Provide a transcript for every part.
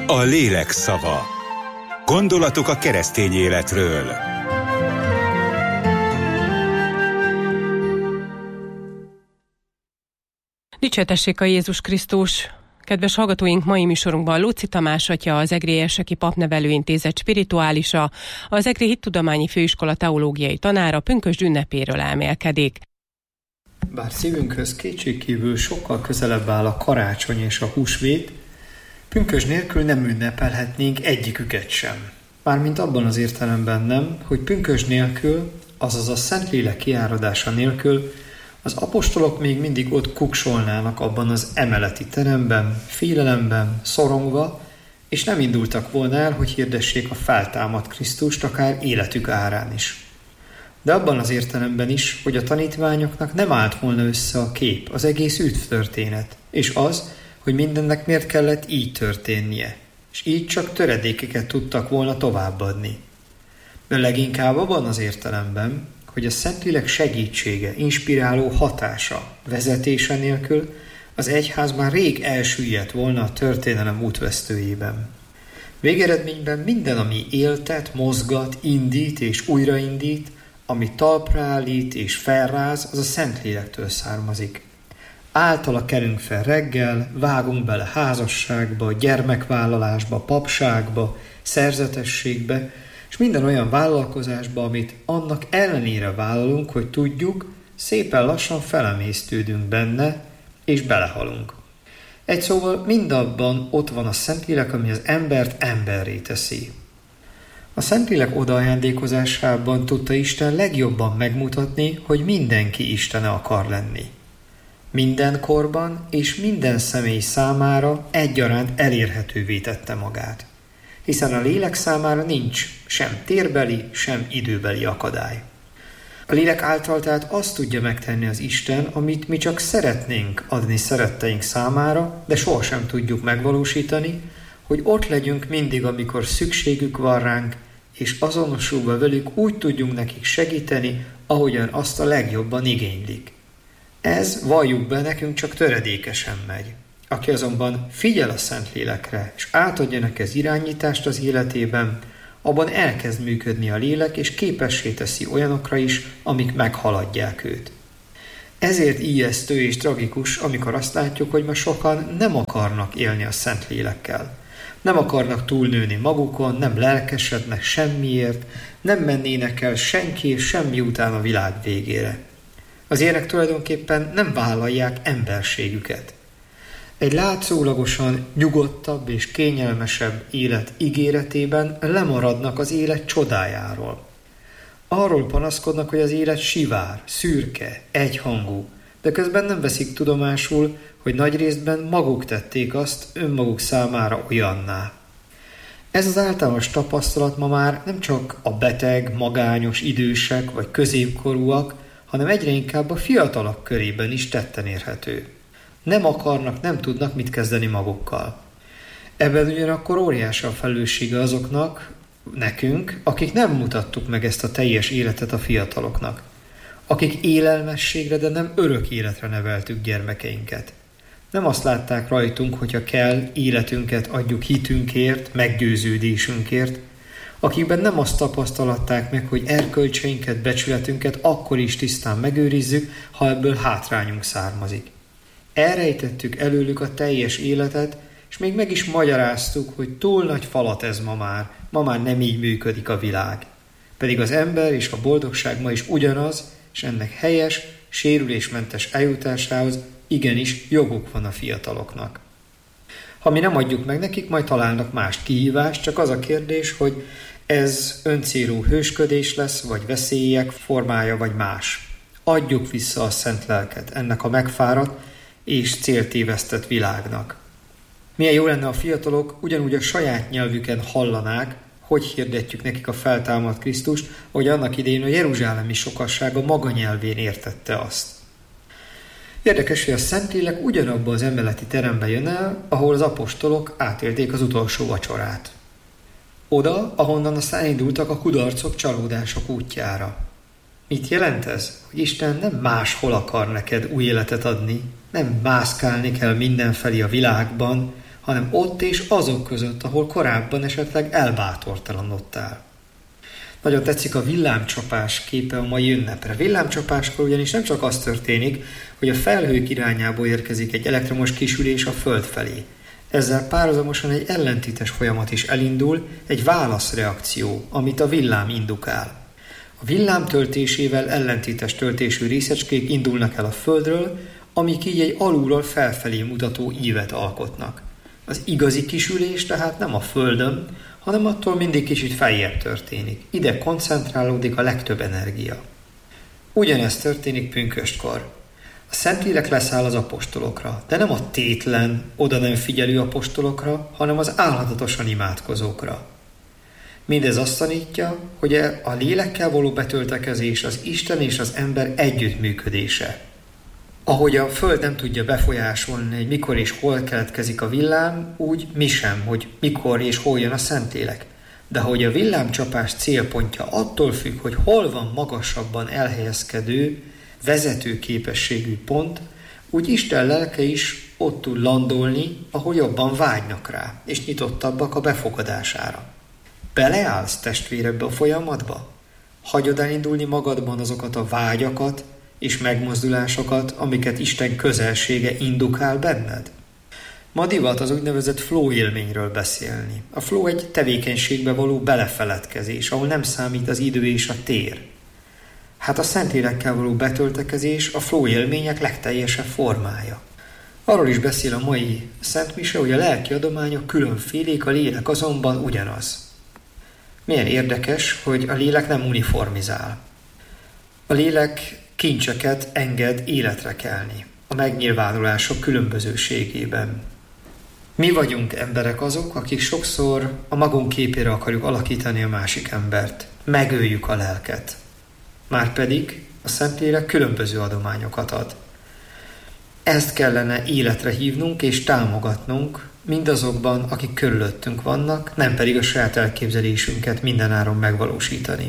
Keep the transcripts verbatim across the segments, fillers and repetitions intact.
A lélek szava. Gondolatok a keresztény életről. Dicsértessék a Jézus Krisztus! Kedves hallgatóink, mai műsorunkban Lóczy Tamás atya, az Egri Érseki Papnevelőintézet spirituálisa, az Egri Hittudományi Főiskola teológiai tanára pünkösd ünnepéről elmélkedik. Bár szívünkhöz kétségkívül sokkal közelebb áll a karácsony és a húsvét, pünkösd nélkül nem ünnepelhetnénk egyiküket sem. Mármint abban az értelemben nem, hogy pünkösd nélkül, azaz a Szentlélek kiáradása nélkül az apostolok még mindig ott kuksolnának abban az emeleti teremben, félelemben, szorongva, és nem indultak volna el, hogy hirdessék a feltámadt Krisztust akár életük árán is. De abban az értelemben is, hogy a tanítványoknak nem állt volna össze a kép, az egész üdvtörténet, és az, hogy mindennek miért kellett így történnie, és így csak töredékeket tudtak volna továbbadni. De leginkább abban az értelemben, hogy a Szentlélek segítsége, inspiráló hatása, vezetése nélkül az egyház már rég elsüllyedt volna a történelem útvesztőjében. Végeredményben minden, ami éltet, mozgat, indít és újraindít, ami talpra állít és felráz, az a Szentlélektől származik. Általa kelünk fel reggel, vágunk bele házasságba, gyermekvállalásba, papságba, szerzetességbe, és minden olyan vállalkozásba, amit annak ellenére vállalunk, hogy tudjuk, szépen lassan felemésztődünk benne, és belehalunk. Egy szóval mindabban ott van a Szentlélek, ami az embert emberré teszi. A Szentlélek odaajándékozásában tudta Isten legjobban megmutatni, hogy mindenki Istene akar lenni. Minden korban és minden személy számára egyaránt elérhetővé tette magát. Hiszen a lélek számára nincs sem térbeli, sem időbeli akadály. A lélek által tehát azt tudja megtenni az Isten, amit mi csak szeretnénk adni szeretteink számára, de sohasem tudjuk megvalósítani, hogy ott legyünk mindig, amikor szükségük van ránk, és azonosulva velük úgy tudjunk nekik segíteni, ahogyan azt a legjobban igénylik. Ez, valljuk be, nekünk csak töredékesen megy. Aki azonban figyel a Szentlélekre, és átadja neki az irányítást az életében, abban elkezd működni a lélek, és képessé teszi olyanokra is, amik meghaladják őt. Ezért ijesztő és tragikus, amikor azt látjuk, hogy ma sokan nem akarnak élni a Szentlélekkel. Nem akarnak túlnőni magukon, nem lelkesednek semmiért, nem mennének el senki és semmi után a világ végére. Az ilyenek tulajdonképpen nem vállalják emberségüket. Egy látszólagosan nyugodtabb és kényelmesebb élet ígéretében lemaradnak az élet csodájáról. Arról panaszkodnak, hogy az élet sivár, szürke, egyhangú, de közben nem veszik tudomásul, hogy nagy részben maguk tették azt önmaguk számára olyanná. Ez az általános tapasztalat ma már nem csak a beteg, magányos idősek vagy középkorúak, hanem egyre inkább a fiatalok körében is tetten érhető. Nem akarnak, nem tudnak mit kezdeni magukkal. Ebben ugyanakkor óriási a felelőssége azoknak, nekünk, akik nem mutattuk meg ezt a teljes életet a fiataloknak. Akik élelmességre, de nem örök életre neveltük gyermekeinket. Nem azt látták rajtunk, hogyha kell, életünket adjuk hitünkért, meggyőződésünkért, akikben nem azt tapasztalatták meg, hogy erkölcseinket, becsületünket akkor is tisztán megőrizzük, ha ebből hátrányunk származik. Elrejtettük előlük a teljes életet, és még meg is magyaráztuk, hogy túl nagy falat ez ma már, ma már nem így működik a világ. Pedig az ember és a boldogság ma is ugyanaz, és ennek helyes, sérülésmentes eljutásához igenis joguk van a fiataloknak. Ha mi nem adjuk meg nekik, majd találnak más kihívást, csak az a kérdés, hogy ez öncélú hősködés lesz, vagy veszélyek formája, vagy más. Adjuk vissza a szent lelket ennek a megfáradt és céltévesztett világnak. Milyen jó lenne, a fiatalok ugyanúgy a saját nyelvüken hallanák, hogy hirdetjük nekik a feltámadt Krisztust, hogy annak idején a jeruzsálemi sokasság a maga nyelvén értette azt. Érdekes, hogy a Szentlélek ugyanabba az emeleti terembe jön el, ahol az apostolok átélték az utolsó vacsorát. Oda, ahonnan aztán indultak a kudarcok, csalódások útjára. Mit jelent ez? Hogy Isten nem máshol akar neked új életet adni, nem mászkálni kell mindenfelé a világban, hanem ott és azok között, ahol korábban esetleg elbátortalanodtál. Nagyon tetszik a villámcsapás képe a mai ünnepre. Villámcsapáskor ugyanis nem csak az történik, hogy a felhők irányából érkezik egy elektromos kisülés a Föld felé. Ezzel párhuzamosan egy ellentétes folyamat is elindul, egy válaszreakció, amit a villám indukál. A villám töltésével ellentétes töltésű részecskék indulnak el a Földről, amik így egy alulról felfelé mutató ívet alkotnak. Az igazi kisülés tehát nem a Földön, hanem attól mindig kicsit feljebb történik. Ide koncentrálódik a legtöbb energia. Ugyanezt történik pünköstkor. A Szentlélek leszáll az apostolokra, de nem a tétlen, oda nem figyelő apostolokra, hanem az álhatatosan imádkozókra. Mindez azt tanítja, hogy a lélekkel való betöltekezés az Isten és az ember együttműködése. Ahogy a Föld nem tudja befolyásolni, hogy mikor és hol keletkezik a villám, úgy mi sem, hogy mikor és hol jön a Szentlélek. De hogy a villámcsapás célpontja attól függ, hogy hol van magasabban elhelyezkedő, vezető képességű pont, úgy Isten lelke is ott tud landolni, ahol jobban vágynak rá, és nyitottabbak a befogadására. Beleállsz, testvér, ebbe a folyamatba? Hagyod elindulni magadban azokat a vágyakat és megmozdulásokat, amiket Isten közelsége indukál benned? Ma divat az úgynevezett flow élményről beszélni. A flow egy tevékenységbe való belefeledkezés, ahol nem számít az idő és a tér. Hát a Szentlélekkel való betöltekezés a flow élmények legteljesebb formája. Arról is beszél a mai Szent Mise, hogy a lelki adományok különfélék, a lélek azonban ugyanaz. Milyen érdekes, hogy a lélek nem uniformizál. A lélek kincseket enged életre kelni, a megnyilvánulások különbözőségében. Mi vagyunk emberek azok, akik sokszor a magunk képére akarjuk alakítani a másik embert. Megöljük a lelket. Márpedig a Szentlélek különböző adományokat ad. Ezt kellene életre hívnunk és támogatnunk mindazokban, akik körülöttünk vannak, nem pedig a saját elképzelésünket mindenáron megvalósítani.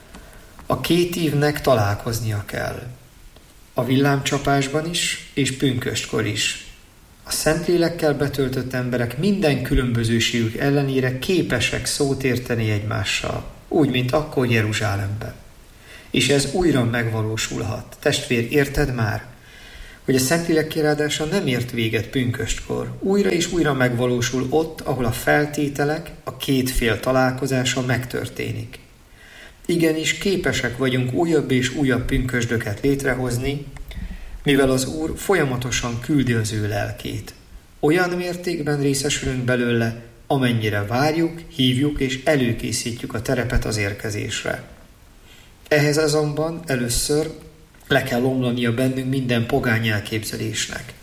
A két ívnek találkoznia kell. A villámcsapásban is, és pünköstkor is. A Szentlélekkel betöltött emberek minden különbözőségük ellenére képesek szót érteni egymással, úgy, mint akkor Jeruzsálemben. És ez újra megvalósulhat. Testvér, érted már, hogy a Szentlélek kirádása nem ért véget pünköstkor. Újra és újra megvalósul ott, ahol a feltételek, a két fél találkozása megtörténik. Igenis képesek vagyunk újabb és újabb pünkösdöket létrehozni, mivel az Úr folyamatosan küldi az ő lelkét. Olyan mértékben részesülünk belőle, amennyire várjuk, hívjuk és előkészítjük a terepet az érkezésre. Ehhez azonban először le kell omlania bennünk minden pogány elképzelésnek.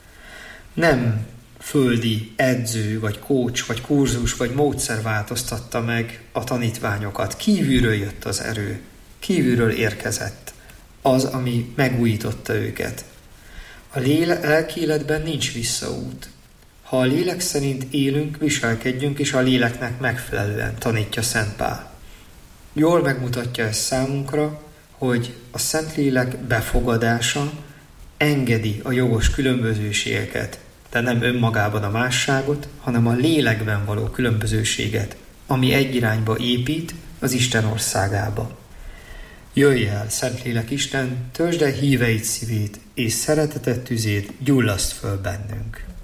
Nem földi edző, vagy kócs, vagy kurzus, vagy módszer változtatta meg a tanítványokat. Kívülről jött az erő, kívülről érkezett az, ami megújította őket. A lelki életben nincs visszaút. Ha a lélek szerint élünk, viselkedjünk, és a léleknek megfelelően, tanítja Szent Pál. Jól megmutatja ezt számunkra, hogy a Szentlélek befogadása engedi a jogos különbözőségeket, de nem önmagában a másságot, hanem a lélekben való különbözőséget, ami egy irányba épít az Isten országába. Jöjj el, Szentlélek Isten, töltsd el híveit szívét, és szeretetet tüzét gyullaszt föl bennünk.